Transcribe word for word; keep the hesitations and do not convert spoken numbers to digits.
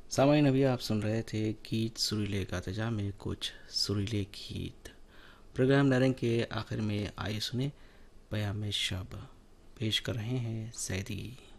सामान्य अभी आप सुन रहे थे गीत सुरीले का तजा में कुछ सुरीले गीत। प्रोग्राम नारंग के आखिर में आइए सुने पयामे शब पेश कर रहे हैं सैदी।